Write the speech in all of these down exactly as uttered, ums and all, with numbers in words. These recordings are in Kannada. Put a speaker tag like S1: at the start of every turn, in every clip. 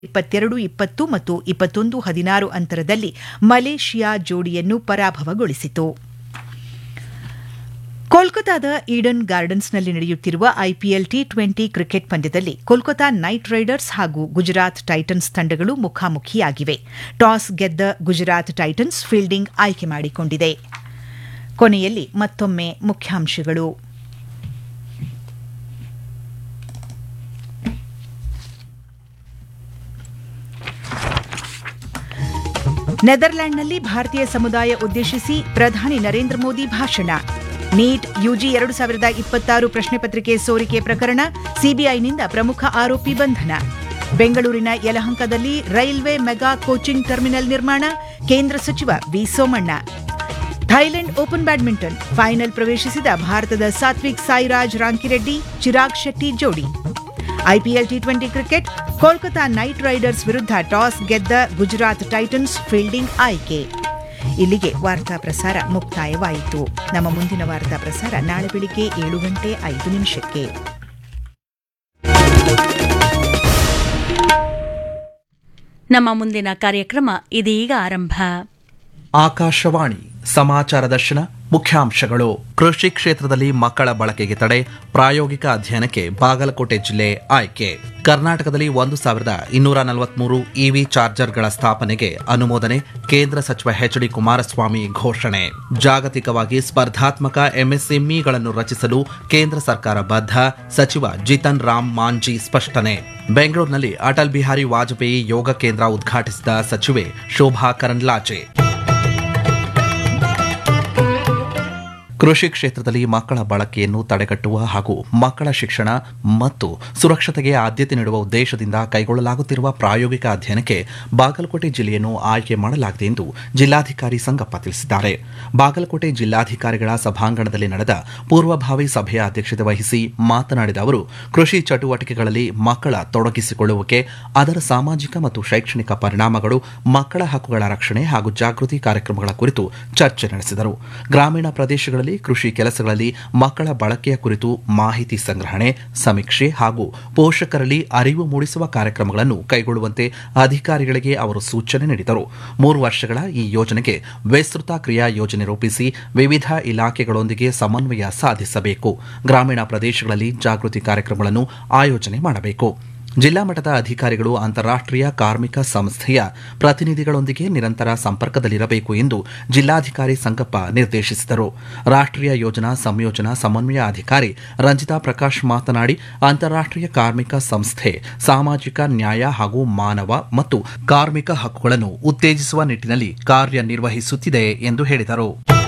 S1: ಇಪ್ಪತ್ತೆರಡು ಇಪ್ಪತ್ತು ಮತ್ತು ಇಪ್ಪತ್ತೊಂದು ಹದಿನಾರು ಅಂತರದಲ್ಲಿ ಮಲೇಷಿಯಾ ಜೋಡಿಯನ್ನು ಪರಾಭವಗೊಳಿಸಿತು. ಕೋಲ್ಕತಾದ ಈಡನ್ ಗಾರ್ಡನ್ಸ್ನಲ್ಲಿ ನಡೆಯುತ್ತಿರುವ ಐಪಿಎಲ್ ಟಿ ಟ್ವೆಂಟಿ ಕ್ರಿಕೆಟ್ ಪಂದ್ಯದಲ್ಲಿ ಕೋಲ್ಕತಾ ನೈಟ್ ರೈಡರ್ಸ್ ಹಾಗೂ ಗುಜರಾತ್ ಟೈಟನ್ಸ್ ತಂಡಗಳು ಮುಖಾಮುಖಿಯಾಗಿವೆ. ಟಾಸ್ ಗೆದ್ದ ಗುಜರಾತ್ ಟೈಟನ್ಸ್ ಫೀಲ್ಡಿಂಗ್ ಆಯ್ಕೆ ಮಾಡಿಕೊಂಡಿದೆ. ಕೊನೆಯಲ್ಲಿ ಮತ್ತೊಮ್ಮೆ ಮುಖ್ಯಾಂಶಗಳು. ನೆದರ್ಲ್ಯಾಂಡ್ನಲ್ಲಿ ಭಾರತೀಯ ಸಮುದಾಯ ಉದ್ದೇಶಿಸಿ ಪ್ರಧಾನಿ ನರೇಂದ್ರ ಮೋದಿ ಭಾಷಣ. ನೀಟ್ ಯುಜಿ ಎರಡು ಸಾವಿರದ ಇಪ್ಪತ್ತಾರು ಪ್ರಶ್ನೆ ಪತ್ರಿಕೆ ಸೋರಿಕೆ ಪ್ರಕರಣ, ಸಿಬಿಐನಿಂದ ಪ್ರಮುಖ ಆರೋಪಿ ಬಂಧನ. ಬೆಂಗಳೂರಿನ ಯಲಹಂಕದಲ್ಲಿ ರೈಲ್ವೆ ಮೆಗಾ ಕೋಚಿಂಗ್ ಟರ್ಮಿನಲ್ ನಿರ್ಮಾಣ, ಕೇಂದ್ರ ಸಚಿವ V Somanna. Thailand open badminton final ಪ್ರವೇಶಿಸಿದ ಭಾರತದ ಸಾತ್ವಿಕ್ ಸಾಯಿರಾಜ್ ರಾಂಕಿರೆಡ್ಡಿ ಚಿರಾಗ್ ಶೆಟ್ಟಿ ಜೋಡಿ. IPL T twenty cricket, Kolkata night Riders ವಿರುದ್ಧ ಟಾಸ್ ಗೆದ್ದ ಗುಜರಾತ್ ಟೈಟನ್ಸ್ ಫೀಲ್ಡಿಂಗ್ ಆಯ್ಕೆ. ಇಲ್ಲಿಗೆ ವಾರ್ತಾ ಪ್ರಸಾರ ಮುಕ್ತಾಯವಾಯಿತು. ನಮ್ಮ ಮುಂದಿನ ವಾರ್ತಾ ಪ್ರಸಾರ ನಾಳೆ ಬೆಳಿಗ್ಗೆ ಏಳು ಗಂಟೆ ಐದು ನಿಮಿಷಕ್ಕೆ.
S2: ನಮ್ಮ ಮುಂದಿನ ಕಾರ್ಯಕ್ರಮ ಇದೀಗ ಆರಂಭ.
S3: ಆಕಾಶವಾಣಿ ಸಮಾಚಾರ ದರ್ಶನ. ಮುಖ್ಯಾಂಶಗಳು. ಕೃಷಿ ಕ್ಷೇತ್ರದಲ್ಲಿ ಮಕ್ಕಳ ಬಳಕೆಗೆ ತಡೆ, ಪ್ರಾಯೋಗಿಕ ಅಧ್ಯಯನಕ್ಕೆ ಬಾಗಲಕೋಟೆ ಜಿಲ್ಲೆ ಆಯ್ಕೆ. ಕರ್ನಾಟಕದಲ್ಲಿ ಒಂದು ಸಾವಿರದ ಇನ್ನೂರ ನಲವತ್ಮೂರು ಇವಿ ಚಾರ್ಜರ್ಗಳ ಸ್ಥಾಪನೆಗೆ ಅನುಮೋದನೆ, ಕೇಂದ್ರ ಸಚಿವ ಎಚ್ ಡಿ ಕುಮಾರಸ್ವಾಮಿ ಘೋಷಣೆ. ಜಾಗತಿಕವಾಗಿ ಸ್ಪರ್ಧಾತ್ಮಕ ಎಂಎಸ್ಎಂಇಗಳನ್ನು ರಚಿಸಲು ಕೇಂದ್ರ ಸರ್ಕಾರ ಬದ್ಧ, ಸಚಿವ ಜಿತನ್ ರಾಮ್ ಮಾಂಜಿ ಸ್ಪಷ್ಟನೆ. ಬೆಂಗಳೂರಿನಲ್ಲಿ ಅಟಲ್ ಬಿಹಾರಿ ವಾಜಪೇಯಿ ಯೋಗ ಕೇಂದ್ರ ಉದ್ಘಾಟಿಸಿದ ಸಚಿವೆ ಶೋಭಾ ಕರಂದ್ಲಾಜೆ. ಕೃಷಿ ಕ್ಷೇತ್ರದಲ್ಲಿ ಮಕ್ಕಳ ಬಳಕೆಯನ್ನು ತಡೆಗಟ್ಟುವ ಹಾಗೂ ಮಕ್ಕಳ ಶಿಕ್ಷಣ ಮತ್ತು ಸುರಕ್ಷತೆಗೆ ಆದ್ಯತೆ ನೀಡುವ ಉದ್ದೇಶದಿಂದ ಕೈಗೊಳ್ಳಲಾಗುತ್ತಿರುವ ಪ್ರಾಯೋಗಿಕ ಅಧ್ಯಯನಕ್ಕೆ ಬಾಗಲಕೋಟೆ ಜಿಲ್ಲೆಯನ್ನು ಆಯ್ಕೆ ಮಾಡಲಾಗಿದೆ ಎಂದು ಜಿಲ್ಲಾಧಿಕಾರಿ ಸಂಗಪ್ಪ ತಿಳಿಸಿದ್ದಾರೆ. ಬಾಗಲಕೋಟೆ ಜಿಲ್ಲಾಧಿಕಾರಿಗಳ ಸಭಾಂಗಣದಲ್ಲಿ ನಡೆದ ಪೂರ್ವಭಾವಿ ಸಭೆಯ ಅಧ್ಯಕ್ಷತೆ ವಹಿಸಿ ಮಾತನಾಡಿದ ಅವರು, ಕೃಷಿ ಚಟುವಟಿಕೆಗಳಲ್ಲಿ ಮಕ್ಕಳ ತೊಡಗಿಸಿಕೊಳ್ಳುವಿಕೆ, ಅದರ ಸಾಮಾಜಿಕ ಮತ್ತು ಶೈಕ್ಷಣಿಕ ಪರಿಣಾಮಗಳು, ಮಕ್ಕಳ ಹಕ್ಕುಗಳ ರಕ್ಷಣೆ ಹಾಗೂ ಜಾಗೃತಿ ಕಾರ್ಯಕ್ರಮಗಳ ಕುರಿತು ಚರ್ಚೆ ನಡೆಸಿದರು. ಗ್ರಾಮೀಣ ಪ್ರದೇಶಗಳಲ್ಲಿ ಕೃಷಿ ಕೆಲಸಗಳಲ್ಲಿ ಮಕ್ಕಳ ಬಳಕೆಯ ಕುರಿತು ಮಾಹಿತಿ ಸಂಗ್ರಹಣೆ, ಸಮೀಕ್ಷೆ ಹಾಗೂ ಪೋಷಕರಲ್ಲಿ ಅರಿವು ಮೂಡಿಸುವ ಕಾರ್ಯಕ್ರಮಗಳನ್ನು ಕೈಗೊಳ್ಳುವಂತೆ ಅಧಿಕಾರಿಗಳಿಗೆ ಅವರು ಸೂಚನೆ ನೀಡಿದರು. ಮೂರು ವರ್ಷಗಳ ಈ ಯೋಜನೆಗೆ ವಿಸ್ತೃತ ಕ್ರಿಯಾ ಯೋಜನೆ ರೂಪಿಸಿ ವಿವಿಧ ಇಲಾಖೆಗಳೊಂದಿಗೆ ಸಮನ್ವಯ ಸಾಧಿಸಬೇಕು. ಗ್ರಾಮೀಣ ಪ್ರದೇಶಗಳಲ್ಲಿ ಜಾಗೃತಿ ಕಾರ್ಯಕ್ರಮಗಳನ್ನು ಆಯೋಜನೆ ಮಾಡಬೇಕು. ಜಿಲ್ಲಾ ಮಟ್ಟದ ಅಧಿಕಾರಿಗಳು ಅಂತಾರಾಷ್ಟ್ರೀಯ ಕಾರ್ಮಿಕ ಸಂಸ್ಥೆಯ ಪ್ರತಿನಿಧಿಗಳೊಂದಿಗೆ ನಿರಂತರ ಸಂಪರ್ಕದಲ್ಲಿರಬೇಕು ಎಂದು ಜಿಲ್ಲಾಧಿಕಾರಿ ಸಂಗಪ್ಪ ನಿರ್ದೇಶಿಸಿದರು. ರಾಷ್ಟ್ರೀಯ ಯೋಜನಾ ಸಂಯೋಜನಾ ಸಮನ್ವಯ ಅಧಿಕಾರಿ ರಂಜಿತಾ ಪ್ರಕಾಶ್ ಮಾತನಾಡಿ, ಅಂತಾರಾಷ್ಟ್ರೀಯ ಕಾರ್ಮಿಕ ಸಂಸ್ಥೆ ಸಾಮಾಜಿಕ ನ್ಯಾಯ ಹಾಗೂ ಮಾನವ ಮತ್ತು ಕಾರ್ಮಿಕ ಹಕ್ಕುಗಳನ್ನು ಉತ್ತೇಜಿಸುವ ನಿಟ್ಟಿನಲ್ಲಿ ಕಾರ್ಯನಿರ್ವಹಿಸುತ್ತಿದೆ ಎಂದು ಹೇಳಿದರು.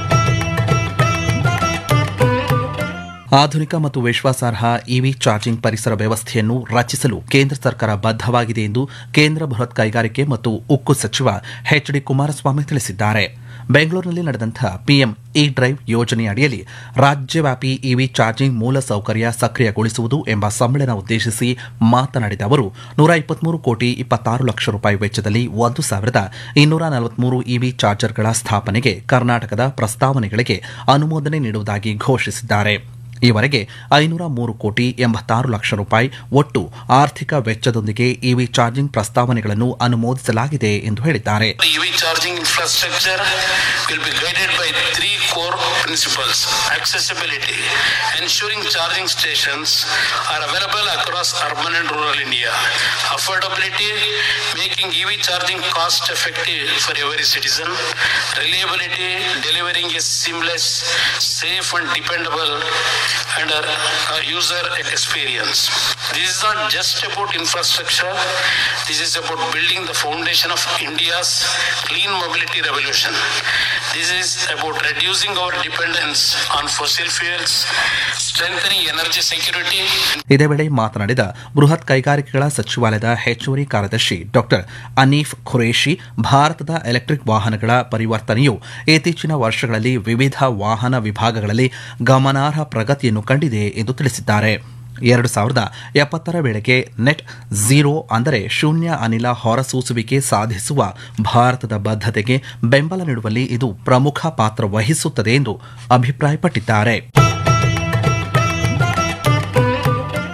S3: ಆಧುನಿಕ ಮತ್ತು ವಿಶ್ವಾಸಾರ್ಹ ಇವಿ ಚಾರ್ಜಿಂಗ್ ಪರಿಸರ ವ್ಯವಸ್ಥೆಯನ್ನು ರಚಿಸಲು ಕೇಂದ್ರ ಸರ್ಕಾರ ಬದ್ಧವಾಗಿದೆ ಎಂದು ಕೇಂದ್ರ ಬೃಹತ್ ಕೈಗಾರಿಕೆ ಮತ್ತು ಉಕ್ಕು ಸಚಿವ ಎಚ್ ಡಿ ಕುಮಾರಸ್ವಾಮಿ ತಿಳಿಸಿದ್ದಾರೆ. ಬೆಂಗಳೂರಿನಲ್ಲಿ ನಡೆದಂತಹ ಪಿಎಂ ಇ ಡ್ರೈವ್ ಯೋಜನೆಯಡಿಯಲ್ಲಿ ರಾಜ್ಯವ್ಯಾಪಿ ಇವಿ ಚಾರ್ಜಿಂಗ್ ಮೂಲಸೌಕರ್ಯ ಸಕ್ರಿಯಗೊಳಿಸುವುದು ಎಂಬ ಸಮ್ಮೇಳನ ಉದ್ದೇಶಿಸಿ ಮಾತನಾಡಿದ ಅವರು, ನೂರ ಇಪ್ಪತ್ಮೂರು ಕೋಟಿ ಇಪ್ಪತ್ತಾರು ಲಕ್ಷ ರೂಪಾಯಿ ವೆಚ್ಚದಲ್ಲಿ ಒಂದು ಸಾವಿರದ ಇನ್ನೂರ ನಲವತ್ಮೂರು ಇವಿ ಚಾರ್ಜರ್ಗಳ ಸ್ಥಾಪನೆಗೆ ಕರ್ನಾಟಕದ ಪ್ರಸ್ತಾವನೆಗಳಿಗೆ ಅನುಮೋದನೆ ನೀಡುವುದಾಗಿ ಘೋಷಿಸಿದ್ದಾರೆ. ಈವರೆಗೆ ಐನೂರ ಮೂರು ಕೋಟಿ ಎಂಬತ್ತಾರು ಲಕ್ಷ ರೂಪಾಯಿ ಒಟ್ಟು ಆರ್ಥಿಕ ವೆಚ್ಚದೊಂದಿಗೆ ಇವಿ ಚಾರ್ಜಿಂಗ್ ಪ್ರಸ್ತಾವನೆಗಳನ್ನು ಅನುಮೋದಿಸಲಾಗಿದೆ ಎಂದು ಹೇಳಿದ್ದಾರೆ.
S4: EV charging infrastructure will be guided by three core principles: accessibility, ensuring charging stations are available across urban and rural India; affordability, making E V charging cost effective for every citizen; reliability, delivering a seamless, safe and dependable and a user experience. This is not just about infrastructure, this is about building the foundation of India's clean mobility revolution. This is about reducing our dependence on fossil fuels, strengthening energy security.
S3: ಇದೇ ವೇಳೆ ಮಾತನಾಡಿದ ಬೃಹತ್ ಕೈಗಾರಿಕೆಗಳ ಸಚಿವಾಲಯದ ಹೆಚ್ಚುವರಿ ಕಾರ್ಯದರ್ಶಿ ಡಾಕ್ಟರ್ ಅನೀಫ್ ಖುರೇಶಿ, ಭಾರತದ ಎಲೆಕ್ಟ್ರಿಕ್ ವಾಹನಗಳ ಪರಿವರ್ತನೆಯು ಇತ್ತೀಚಿನ ವರ್ಷಗಳಲ್ಲಿ ವಿವಿಧ ವಾಹನ ವಿಭಾಗಗಳಲ್ಲಿ ಗಮನಾರ್ಹ ಪ್ರಗತಿಯನ್ನು ಕಂಡಿದೆ ಎಂದು ತಿಳಿಸಿದ್ದಾರೆ. ಎರಡು ಸಾವಿರದ ಎಪ್ಪತ್ತರ ವೇಳೆಗೆ ನೆಟ್ ಝೀರೋ ಅಂದರೆ ಶೂನ್ಯ ಅನಿಲ ಹೊರಸೂಸುವಿಕೆ ಸಾಧಿಸುವ ಭಾರತದ ಬದ್ಧತೆಗೆ ಬೆಂಬಲ ನೀಡುವಲ್ಲಿ ಇದು ಪ್ರಮುಖ ಪಾತ್ರ ವಹಿಸುತ್ತದೆ ಎಂದು ಅಭಿಪ್ರಾಯಪಟ್ಟಿದ್ದಾರೆ.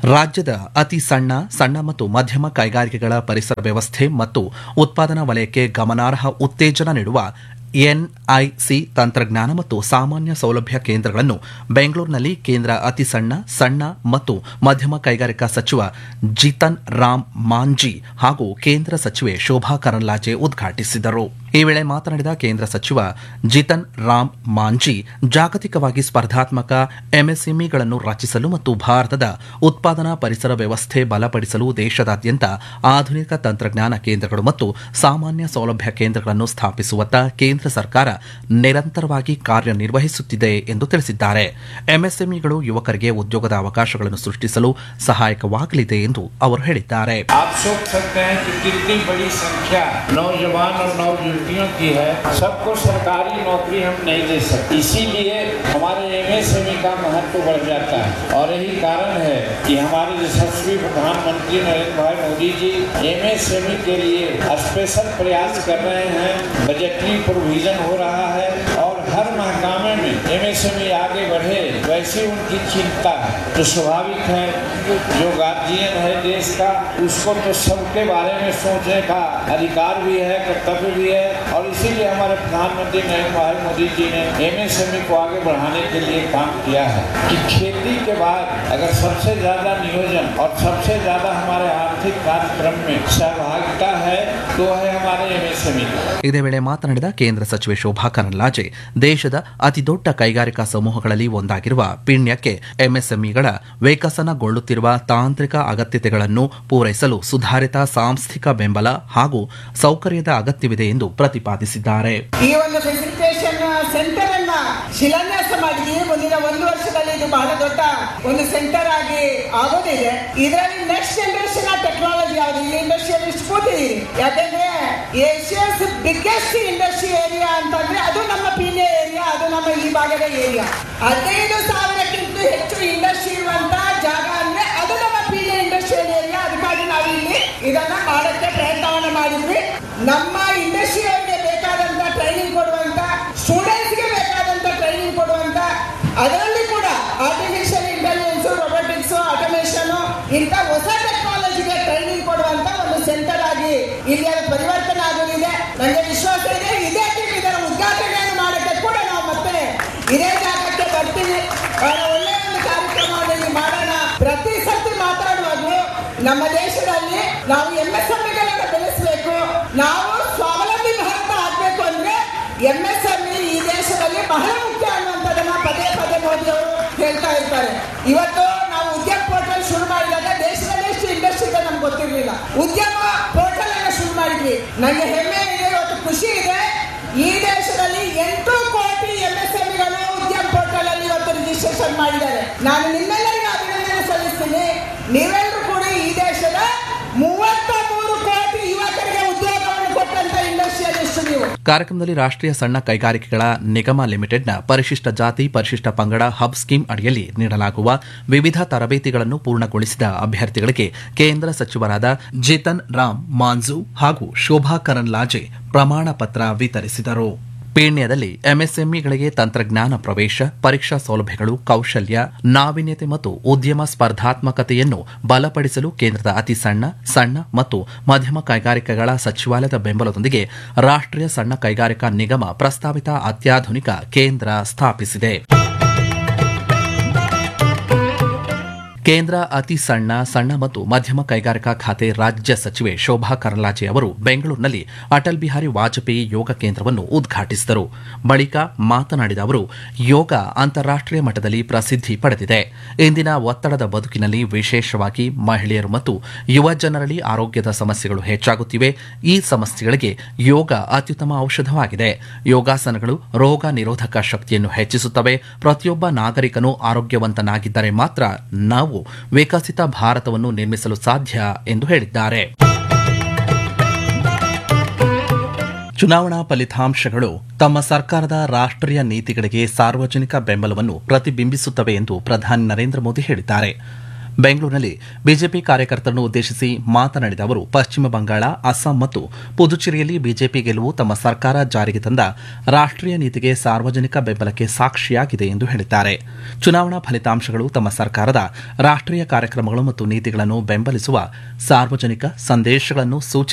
S3: ರಾಜ್ಯದ ಅತಿ ಸಣ್ಣ ಸಣ್ಣ ಮತ್ತು ಮಧ್ಯಮ ಕೈಗಾರಿಕೆಗಳ ಪರಿಸರ ವ್ಯವಸ್ಥೆ ಮತ್ತು ಉತ್ಪಾದನಾ ವಲಯಕ್ಕೆ ಗಮನಾರ್ಹ ಉತ್ತೇಜನ ನೀಡುವ ಎನ್ಐಸಿ ತಂತ್ರಜ್ಞಾನ ಮತ್ತು ಸಾಮಾನ್ಯ ಸೌಲಭ್ಯ ಕೇಂದ್ರಗಳನ್ನು ಬೆಂಗಳೂರಿನಲ್ಲಿ ಕೇಂದ್ರ ಅತಿ ಸಣ್ಣ ಸಣ್ಣ ಮತ್ತು ಮಧ್ಯಮ ಕೈಗಾರಿಕಾ ಸಚಿವ ಜಿತನ್ ರಾಮ್ ಮಾಂಜಿ ಹಾಗೂ ಕೇಂದ್ರ ಸಚಿವೆ ಶೋಭಾ ಕರಂದ್ಲಾಜೆ ಉದ್ಘಾಟಿಸಿದರು. ಈ ವೇಳೆ ಮಾತನಾಡಿದ ಕೇಂದ್ರ ಸಚಿವ ಜಿತನ್ ರಾಮ್ ಮಾಂಜಿ, ಜಾಗತಿಕವಾಗಿ ಸ್ಪರ್ಧಾತ್ಮಕ ಎಂಎಸ್ಎಂಇಗಳನ್ನು ರಚಿಸಲು ಮತ್ತು ಭಾರತದ ಉತ್ಪಾದನಾ ಪರಿಸರ ವ್ಯವಸ್ಥೆ ಬಲಪಡಿಸಲು ದೇಶದಾದ್ಯಂತ ಆಧುನಿಕ ತಂತ್ರಜ್ಞಾನ ಕೇಂದ್ರಗಳು ಮತ್ತು ಸಾಮಾನ್ಯ ಸೌಲಭ್ಯ ಕೇಂದ್ರಗಳನ್ನು ಸ್ಥಾಪಿಸುವತ್ತ ಕೇಂದ್ರ ಸರ್ಕಾರ ನಿರಂತರವಾಗಿ ಕಾರ್ಯನಿರ್ವಹಿಸುತ್ತಿದೆ ಎಂದು ತಿಳಿಸಿದ್ದಾರೆ. ಎಂಎಸ್ಎಂಇಗಳು ಯುವಕರಿಗೆ ಉದ್ಯೋಗದ ಅವಕಾಶಗಳನ್ನು ಸೃಷ್ಟಿಸಲು ಸಹಾಯಕವಾಗಲಿದೆ ಎಂದು ಅವರು ಹೇಳಿದ್ದಾರೆ.
S5: की है सबको सरकारी नौकरी हम नहीं दे सकते, इसीलिए हमारे एमएसएमई का महत्व बढ़ जाता है और यही कारण है कि हमारे यशस्वी प्रधानमंत्री नरेंद्र भाई मोदी जी एमएसएमई के लिए स्पेशल प्रयास कर रहे हैं. बजटरी प्रोविजन हो रहा है और हर महकमे में एमएसएमई आगे बढ़े वैसी उनकी चिंता है. तो स्वाभाविक है, जो गार्जियन है देश का उसको तो सबके बारे में सोचने का अधिकार भी है, कर्तव्य भी है और इसीलिए हमारे प्रधानमंत्री नरेंद्र भाई मोदी जी ने एमएसएमई को आगे बढ़ाने के लिए काम किया है कि खेती के बाद अगर सबसे ज्यादा नियोजन और सबसे ज्यादा हमारे आर्थिक कार्यक्रम में सहभागिता है तो है हमारे एमएसएमई.
S3: ಇದೇ ವೇಳೆ ಮಾತನಾಡಿದ ಕೇಂದ್ರ ಸಚಿವೆ ಶೋಭಾ ಕರಂದ್ಲಾಜೆ, ದೇಶದ ಅತಿದೊಡ್ಡ ಕೈಗಾರಿಕಾ ಸಮೂಹಗಳಲ್ಲಿ ಒಂದಾಗಿರುವ ಪಿಣ್ಯಕ್ಕೆ ಎಂಎಸ್ಎಂಇಗಳ ವಿಕಸನಗೊಳ್ಳುತ್ತಿರುವ ತಾಂತ್ರಿಕ ಅಗತ್ಯತೆಗಳನ್ನು ಪೂರೈಸಲು ಸುಧಾರಿತ ಸಾಂಸ್ಥಿಕ ಬೆಂಬಲ ಹಾಗೂ ಸೌಕರ್ಯದ ಅಗತ್ಯವಿದೆ ಎಂದು ಪ್ರತಿಪಾದಿಸಿದ್ದಾರೆ.
S6: ಈ ಒಂದು ಫೆಸಿಲಿಟೇಷನ್ ಸೆಂಟರ್ ಅನ್ನ ಶಿಲಾನ್ಯಾಸ ಮಾಡಿದ್ವಿ. ಮುಂದಿನ ಒಂದು ವರ್ಷದಲ್ಲಿ ಇದು ಬಹಳ ದೊಡ್ಡ ಒಂದು ಸೆಂಟರ್ ಆಗಿ ಆಗೋದಿದೆ. ಇದರಲ್ಲಿ ನೆಕ್ಸ್ಟ್ ಜನರೇಷನ್ ಟೆಕ್ನಾಲಜಿ ಯಾವುದು ಇಲ್ಲಿ ಇಂಡಸ್ಟ್ರಿಯಲಿಸ್ಟ್ ಕೂತಿದ್ದೀರಿ. ಯಾಕಂದ್ರೆ ಏಷ್ಯಾಸ್ ಬಿಗ್ಗೆಸ್ಟ್ ಇಂಡಸ್ಟ್ರಿ ಏರಿಯಾ ಅಂತಂದ್ರೆ ಅದು ನಮ್ಮ ಪೀಣ್ಯ ಏರಿಯಾ, ಅದು ನಮ್ಮ ಈ ಭಾಗದ ಏರಿಯಾ. ಹದಿನೈದು ಸಾವಿರಕ್ಕಿಂತ ಹೆಚ್ಚು ಇಂಡಸ್ಟ್ರಿ ಇರುವಂತ ಜಾಗ ಅಂದ್ರೆ ಅದು ನಮ್ಮ ಪೀಣ್ಯ ಇಂಡಸ್ಟ್ರಿಯಲ್ ಏರಿಯಾ. ಅದಕ್ಕಾಗಿ ನಾವು ಇಲ್ಲಿ ಇದನ್ನ ಮಾಡಕ್ಕೆ ಪ್ರಯತ್ನವನ್ನು ಮಾಡಿದ್ವಿ. ನಮ್ಮ ಇಂಡಸ್ಟ್ರಿಯವರಿಗೆ ಬೇಕಾದಂತ ಟ್ರೈನಿಂಗ್ ಕೊಡುವಂತ, ಸ್ಟೂಡೆಂಟ್ಸ್ಗೆ ಬೇಕಾದಂತ ಟ್ರೈನಿಂಗ್ ಕೊಡುವಂತ, ಅದರಲ್ಲಿ ಕೂಡ ಆರ್ಟಿಫಿಷಿಯಲ್ ಇಂಟೆಲಿಜೆನ್ಸ್, ರೊಬೋಟಿಕ್ಸ್, ಆಟೋಮೇಷನ್ ಇಂಥ ಹೊಸ ಟೆಕ್ನಾಲಜಿಗೆ ಟ್ರೈನಿಂಗ್ ಕೊಡುವಂತ ಒಂದು ಸೆಂಟರ್ ಆಗಿ ಇಲ್ಲಿ ಅದು ಪರಿವರ್ತನೆ ಆಗೋದಿದೆ. ನನಗೆ ವಿಶ್ವಾಸ ಇದೆ, ಇದೇ ಟೀಮ್ ಇದರ ಉದ್ಘಾಟನೆಯನ್ನು ಮಾಡಕ್ಕೆ ಕೂಡ ನಾವು ಮತ್ತೆ ಇದೇ ಜಾಗಕ್ಕೆ ಬರ್ತೀವಿ. ಒಳ್ಳೆ ಒಂದು ಕಾರ್ಯಕ್ರಮವನ್ನು ಮಾಡೋಣ. ಪ್ರತಿ ಸತಿ ಮಾತಾಡುವಾಗಲೂ ನಮ್ಮ ದೇಶದಲ್ಲಿ ನಾವು ಎಂಎಸ್ಎಂಇಗಳನ್ನು ಬೆಳೆಸಬೇಕು, ನಾವು ಸ್ವಾವಲಂಬಿ ಭಾರತ ಆಗಬೇಕು ಅಂದ್ರೆ ಎಂಎಸ್ಎಂಇ ಈ ದೇಶದಲ್ಲಿ ಬಹಳ ಮುಖ್ಯ ಅನ್ನುವಂಥದ್ದನ್ನ ಪದೇ ಪದೇ ಮೋದಿ ಅವರು ಹೇಳ್ತಾ ಇರ್ತಾರೆ. ಇವತ್ತು ನಾವು ಉದ್ಯಮ ಪೋರ್ಟಲ್ ಶುರು ಮಾಡಿದಾಗ ದೇಶದಲ್ಲಿ ಎಷ್ಟು ಇಂಡಸ್ಟ್ರಿ ಇದೆ ನಮ್ಗೆ ಗೊತ್ತಿರಲಿಲ್ಲ. ಉದ್ಯಮ ಪೋರ್ಟಲ್ ಅನ್ನು ಶುರು ಮಾಡಿದ್ವಿ. ನನಗೆ ಹೆಮ್ಮೆ ಇದೆ, ಇವತ್ತು ಖುಷಿ ಇದೆ. ಈ ದೇಶದಲ್ಲಿ ಎಂಟು ಕೋಟಿ ಎಂಎಸ್ಎಂಇಗಳು ಉದ್ಯಮ ಪೋರ್ಟಲ್ ಅಲ್ಲಿ ಇವತ್ತು ರಿಜಿಸ್ಟ್ರೇಷನ್ ಮಾಡಿದ್ದಾರೆ. ನಾನು ನಿಮ್ಮೆಲ್ಲರಿಗೂ ಅಭಿನಂದನೆ ಸಲ್ಲಿಸ್ತೀನಿ. ನೀವೆಲ್ಲರೂ ಕೂಡ ಈ ದೇಶದ ಮೂವತ್ತ ಮೂರು ಕೋಟಿ ಯುವಕರಿಗೆ ಉದ್ಯೋಗವನ್ನು ಕೊಟ್ಟಂತ ಇಂಡಸ್ಟ್ರಿಯಲಿಸ್ಟ್ ನೀವು.
S3: ಕಾರ್ಯಕ್ರಮದಲ್ಲಿ ರಾಷ್ಟ್ರೀಯ ಸಣ್ಣ ಕೈಗಾರಿಕೆಗಳ ನಿಗಮ ಲಿಮಿಟೆಡ್ನ ಪರಿಶಿಷ್ಟ ಜಾತಿ ಪರಿಶಿಷ್ಟ ಪಂಗಡ ಹಬ್ ಸ್ಕೀಮ್ ಅಡಿಯಲ್ಲಿ ನೀಡಲಾಗುವ ವಿವಿಧ ತರಬೇತಿಗಳನ್ನು ಪೂರ್ಣಗೊಳಿಸಿದ ಅಭ್ಯರ್ಥಿಗಳಿಗೆ ಕೇಂದ್ರ ಸಚಿವರಾದ ಜಿತನ್ ರಾಮ್ ಮಾಂಜು ಹಾಗೂ ಶೋಭಾ ಕರಂದ್ಲಾಜೆ ಪ್ರಮಾಣ ಪತ್ರ ವಿತರಿಸಿದರು. ಪೀಣ್ಯದಲ್ಲಿ ಎಂಎಸ್ಎಂಇಗಳಿಗೆ ತಂತ್ರಜ್ಞಾನ ಪ್ರವೇಶ, ಪರೀಕ್ಷಾ ಸೌಲಭ್ಯಗಳು, ಕೌಶಲ್ಯ, ನಾವೀನ್ಯತೆ ಮತ್ತು ಉದ್ಯಮ ಸ್ಪರ್ಧಾತ್ಮಕತೆಯನ್ನು ಬಲಪಡಿಸಲು ಕೇಂದ್ರದ ಅತಿ ಸಣ್ಣ ಸಣ್ಣ ಮತ್ತು ಮಧ್ಯಮ ಕೈಗಾರಿಕೆಗಳ ಸಚಿವಾಲಯದ ಬೆಂಬಲದೊಂದಿಗೆ ರಾಷ್ಟ್ರೀಯ ಸಣ್ಣ ಕೈಗಾರಿಕಾ ನಿಗಮ ಪ್ರಸ್ತಾವಿತ ಅತ್ಯಾಧುನಿಕ ಕೇಂದ್ರ ಸ್ಥಾಪಿಸಿದೆ. ಕೇಂದ್ರ ಅತಿ ಸಣ್ಣ ಸಣ್ಣ ಮತ್ತು ಮಧ್ಯಮ ಕೈಗಾರಿಕಾ ಖಾತೆ ರಾಜ್ಯ ಸಚಿವೆ ಶೋಭಾ ಕರಂದ್ಲಾಜೆ ಅವರು ಬೆಂಗಳೂರಿನಲ್ಲಿ ಅಟಲ್ ಬಿಹಾರಿ ವಾಜಪೇಯಿ ಯೋಗ ಕೇಂದ್ರವನ್ನು ಉದ್ಘಾಟಿಸಿದರು. ಬಳಿಕ ಮಾತನಾಡಿದ ಅವರು, ಯೋಗ ಅಂತಾರಾಷ್ಟೀಯ ಮಟ್ಟದಲ್ಲಿ ಪ್ರಸಿದ್ಧಿ ಪಡೆದಿದೆ. ಇಂದಿನ ಒತ್ತಡದ ಬದುಕಿನಲ್ಲಿ ವಿಶೇಷವಾಗಿ ಮಹಿಳೆಯರು ಮತ್ತು ಯುವ ಜನರಲ್ಲಿ ಆರೋಗ್ಯದ ಸಮಸ್ಯೆಗಳು ಹೆಚ್ಚಾಗುತ್ತಿವೆ. ಈ ಸಮಸ್ಯೆಗಳಿಗೆ ಯೋಗ ಅತ್ಯುತ್ತಮ ಔಷಧವಾಗಿದೆ. ಯೋಗಾಸನಗಳು ರೋಗ ನಿರೋಧಕ ಶಕ್ತಿಯನ್ನು ಹೆಚ್ಚಿಸುತ್ತವೆ. ಪ್ರತಿಯೊಬ್ಬ ನಾಗರಿಕನು ಆರೋಗ್ಯವಂತನಾಗಿದ್ದರೆ ಮಾತ್ರ ನಾವು ವಿಕಸಿತ ಭಾರತವನ್ನು ನಿರ್ಮಿಸಲು ಸಾಧ್ಯ ಎಂದು ಹೇಳಿದ್ದಾರೆ. ಚುನಾವಣಾ ಫಲಿತಾಂಶಗಳು ತಮ್ಮ ಸರ್ಕಾರದ ರಾಷ್ಟ್ರೀಯ ನೀತಿಗಳಿಗೆ ಸಾರ್ವಜನಿಕ ಬೆಂಬಲವನ್ನು ಪ್ರತಿಬಿಂಬಿಸುತ್ತವೆ ಎಂದು ಪ್ರಧಾನಿ ನರೇಂದ್ರ ಮೋದಿ ಹೇಳಿದ್ದಾರೆ. ಬೆಂಗಳೂರಿನಲ್ಲಿ ಬಿಜೆಪಿ ಕಾರ್ಯಕರ್ತರನ್ನು ಉದ್ದೇಶಿಸಿ ಮಾತನಾಡಿದ ಅವರು ಪಶ್ಚಿಮ ಬಂಗಾಳ ಅಸ್ಸಾಂ ಮತ್ತು ಪುದುಚೇರಿಯಲ್ಲಿ ಬಿಜೆಪಿ ಗೆಲುವು ತಮ್ಮ ಸರ್ಕಾರ ಜಾರಿಗೆ ತಂದ ರಾಷ್ಟ್ರೀಯ ನೀತಿಗೆ ಸಾರ್ವಜನಿಕ ಬೆಂಬಲಕ್ಕೆ ಸಾಕ್ಷಿಯಾಗಿದೆ ಎಂದು ಹೇಳಿದ್ದಾರೆ. ಚುನಾವಣಾ ಫಲಿತಾಂಶಗಳು ತಮ್ಮ ಸರ್ಕಾರದ ರಾಷ್ಟ್ರೀಯ ಕಾರ್ಯಕ್ರಮಗಳು ಮತ್ತು ನೀತಿಗಳನ್ನು ಬೆಂಬಲಿಸುವ ಸಾರ್ವಜನಿಕ ಸಂದೇಶಗಳನ್ನು ಸೂಚಿಸಿವೆ.